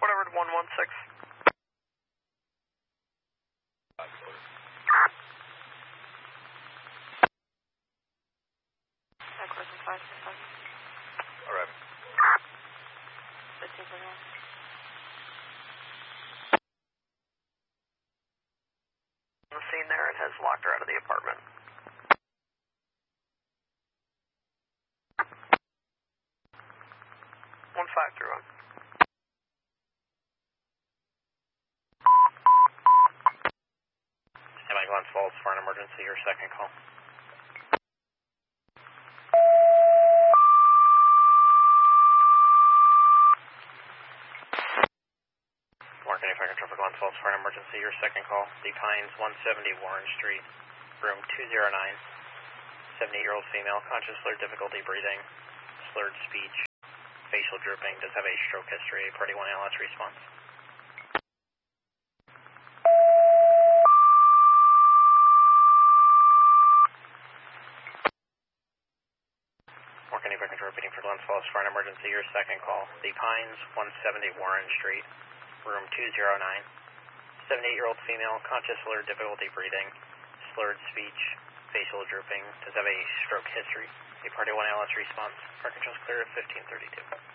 Whatever, 116. Question 565. Alright. 15 for now. On the scene there and has locked her out of the apartment. 1531. Stand by Glens Falls for an emergency, your second call. Marketing Fire Control for Glens Falls for an emergency, your second call. The Pines, 170 Warren Street, room 209. 78-year-old female, conscious, slurred difficulty breathing, slurred speech, facial drooping, does have a stroke history, Party 1 ALS response. Marketing Fire Control repeating for Glens Falls for an emergency, your second call. The Pines, 170 Warren Street, room 209. 78-year-old female, conscious, slurred difficulty breathing, slurred speech, facial drooping, does have a stroke history. A Party 1 ALS response. Fire control's clear at 1532.